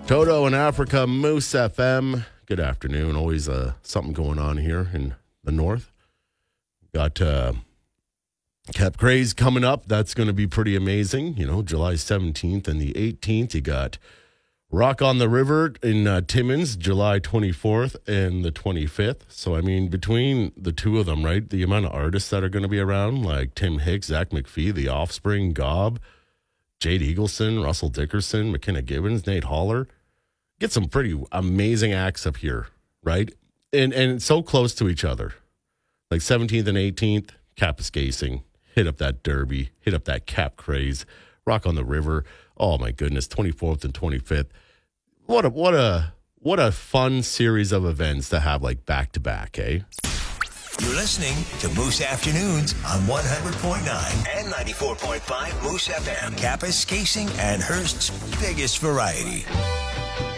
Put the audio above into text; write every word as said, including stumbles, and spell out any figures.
Toto in Africa, Moose F M. Good afternoon. Always uh, something going on here in the north. Got uh, Cap Craze coming up. That's going to be pretty amazing. You know, July seventeenth and the eighteenth. You got Rock on the River in uh, Timmins, July twenty-fourth and the twenty-fifth. So, I mean, between the two of them, right, the amount of artists that are going to be around, like Tim Hicks, Zach McPhee, The Offspring, Gob, Jade Eagleson, Russell Dickerson, McKenna Gibbons, Nate Holler. Get some pretty amazing acts up here, right? And and so close to each other. Like seventeenth and eighteenth, Kapuskasing. Hit up that Derby. Hit up that Cap Craze. Rock on the River. Oh, my goodness. twenty-fourth and twenty-fifth. What a, what a, what a fun series of events to have, like, back-to-back, eh? You're listening to Moose Afternoons on one hundred point nine and ninety-four point five Moose F M. Kapuskasing and Hearst's biggest variety.